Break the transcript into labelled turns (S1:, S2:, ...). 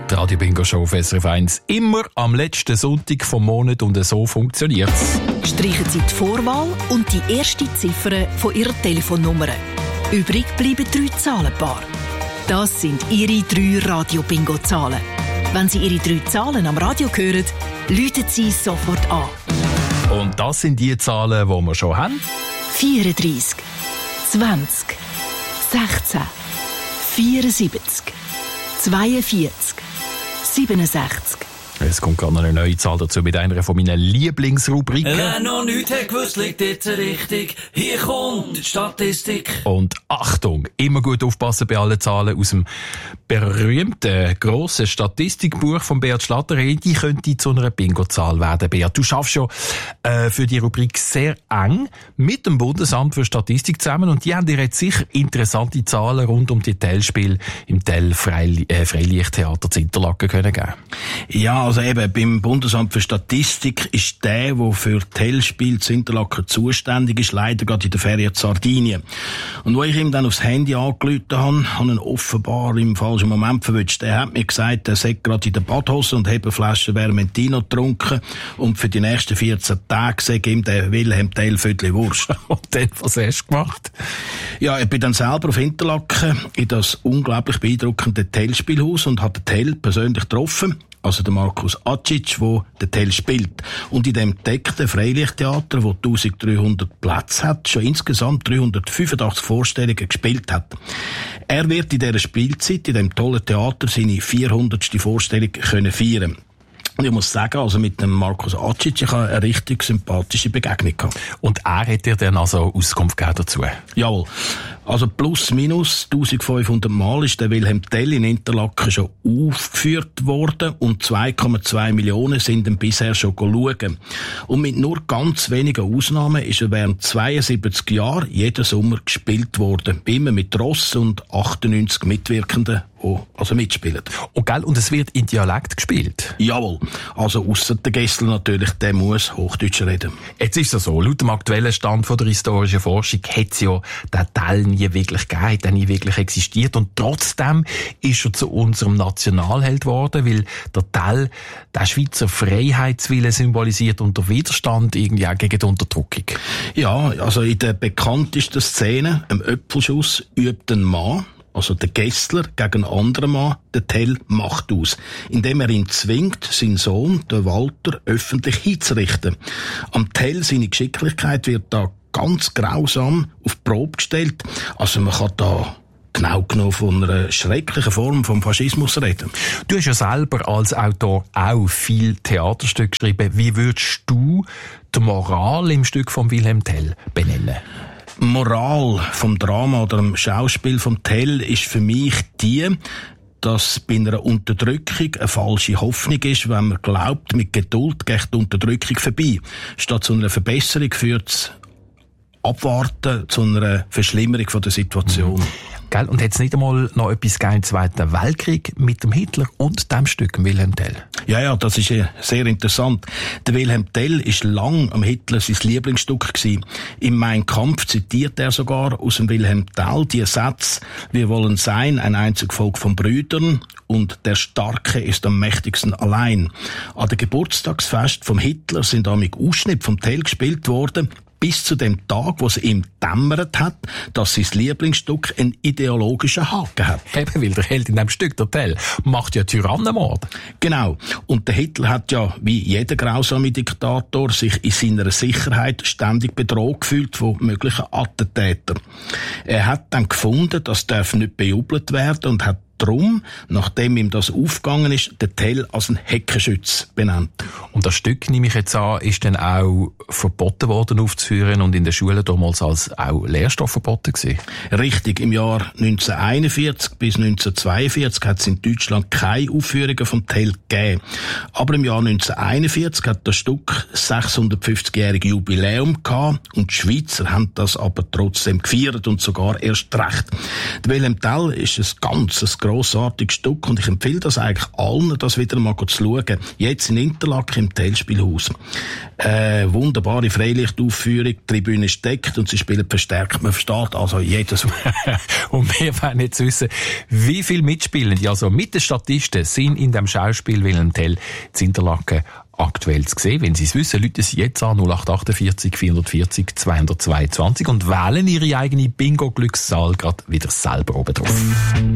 S1: Die Radio Bingo Show auf SRF 1. Immer am letzten Sonntag vom Monat und so funktioniert's.
S2: Streichen Sie die Vorwahl und die erste Ziffer von Ihrer Telefonnummer. Übrig bleiben 3 Zahlenpaare. Das sind Ihre 3 Radio-Bingo-Zahlen. Wenn Sie Ihre 3 Zahlen am Radio hören, läuten Sie sofort an.
S1: Und das sind die Zahlen, die wir schon haben.
S2: 34, 20, 16, 74, 42, 67.
S1: Es kommt gerade noch eine neue Zahl dazu mit einer von meinen Lieblingsrubriken.
S3: Wer noch nichts hat gewusst, liegt jetzt richtig. Hier kommt die Statistik.
S1: Und Achtung, immer gut aufpassen bei allen Zahlen aus dem berühmten, grossen Statistikbuch von Beat Schlatter. Die könnte zu einer Bingo-Zahl werden, Beat. Du schaffst schon für die Rubrik sehr eng mit dem Bundesamt für Statistik zusammen und die haben dir jetzt sicher interessante Zahlen rund um die Tellspiele im Tell Freilichttheater zu Interlaken können geben.
S4: Ja, also eben, beim Bundesamt für Statistik ist der für Tellspiel zu Interlaken zuständig ist, leider gerade in der Ferien Sardinien. Und wo ich ihm dann aufs Handy angerufen habe ihn offenbar im falschen Moment verwünscht. Er hat mir gesagt, er sei gerade in der Badhose und habe eine Flasche Vermentino getrunken und für die nächsten 14 Tage sei ihm der Wilhelm Tell Viertel Wurst.
S1: Und dann, was hast du gemacht?
S4: Ja, ich bin dann selber auf Interlaken in das unglaublich beeindruckende Tellspielhaus und habe den Tell persönlich getroffen. Also der Markus Acic, der den Tell spielt. Und in dem gedeckten Freilichttheater, das 1300 Plätze hat, schon insgesamt 385 Vorstellungen gespielt hat. Er wird in dieser Spielzeit, in dem tollen Theater, seine 400. Vorstellung können feiern. Und ich muss sagen, also mit dem Markus Acic, ich habe eine richtig sympathische Begegnung gehabt.
S1: Und er hat dir dann also Auskunft gegeben dazu?
S4: Jawohl. Also plus minus 1500 Mal ist der Wilhelm Tell in Interlaken schon aufgeführt worden und 2,2 Millionen sind ihn bisher schon schauen. Und mit nur ganz wenigen Ausnahmen ist er während 72 Jahren jeden Sommer gespielt worden. Immer mit Ross und 98 Mitwirkenden, die also mitspielen.
S1: Und es wird in Dialekt gespielt?
S4: Jawohl. Also ausser der Gessler natürlich, der muss Hochdeutsch reden.
S1: Jetzt ist es so, laut dem aktuellen Stand von der historischen Forschung hat es ja den Tell nie wirklich gegeben, hat nie wirklich existiert und trotzdem ist er zu unserem Nationalheld geworden, weil der Tell den Schweizer Freiheitswillen symbolisiert und der Widerstand irgendwie auch gegen die Unterdrückung.
S4: Ja, also in der bekanntesten Szene, im Öpfelschuss, übt ein Mann, also der Gessler, gegen einen anderen Mann, den Tell Macht aus, indem er ihn zwingt, seinen Sohn, den Walter, öffentlich hinzurichten. Am Tell, seine Geschicklichkeit wird da ganz grausam auf die Probe gestellt. Also man kann da genau genommen von einer schrecklichen Form vom Faschismus reden.
S1: Du hast ja selber als Autor auch viel Theaterstücke geschrieben. Wie würdest du die Moral im Stück von Wilhelm Tell benennen?
S4: Moral vom Drama oder dem Schauspiel vom Tell ist für mich die, dass bei einer Unterdrückung eine falsche Hoffnung ist, wenn man glaubt, mit Geduld geht die Unterdrückung vorbei. Statt zu einer Verbesserung führt es Abwarten zu einer Verschlimmerung von der Situation.
S1: Gell? Und hat es nicht einmal noch etwas gegeben im Zweiten Weltkrieg mit dem Hitler und dem Stück Wilhelm Tell?
S4: Ja, das ist sehr interessant. Der Wilhelm Tell ist lang am Hitler sein Lieblingsstück gewesen. Im Mein Kampf zitiert er sogar aus dem Wilhelm Tell die Sätze: Wir wollen sein ein einzig Volk von Brüdern und der Starke ist am mächtigsten allein. An der Geburtstagsfest vom Hitler sind damit Ausschnitte vom Tell gespielt worden, bis zu dem Tag, wo es ihm dämmert hat, dass sein Lieblingsstück einen ideologischen Haken hat.
S1: Eben, weil der Held in dem Stück, der Tell, macht ja Tyrannenmord.
S4: Genau. Und der Hitler hat ja, wie jeder grausame Diktator, sich in seiner Sicherheit ständig bedroht gefühlt von möglichen Attentätern. Er hat dann gefunden, das darf nicht bejubelt werden und hat darum, nachdem ihm das aufgegangen ist, den Tell als einen Heckenschütz benannt.
S1: Und das Stück, nehme ich jetzt an, ist dann auch verboten worden aufzuführen und in den Schulen damals als auch Lehrstoff verboten gewesen?
S4: Richtig. Im Jahr 1941 bis 1942 hat es in Deutschland keine Aufführungen vom Tell gegeben. Aber im Jahr 1941 hat das Stück 650-jährige Jubiläum gehabt und die Schweizer haben das aber trotzdem gefeiert und sogar erst recht. Der Wilhelm Tell ist ein grossartiges Stück und ich empfehle das eigentlich allen, das wieder mal zu schauen. Jetzt in Interlaken im Teilspielhaus. Wunderbare Freilichtaufführung, die Tribüne ist deckt und sie spielen verstärkt. Man versteht also jedes
S1: Und wir wollen jetzt wissen, wie viele Mitspielende, also mit den Statisten, sind in dem Schauspiel Wilhelm Tell in Interlaken aktuell zu sehen. Wenn Sie es wissen, rufen Sie jetzt an 0848 440 222 und wählen Ihre eigene Bingo-Glückszahl gerade wieder selber oben drauf.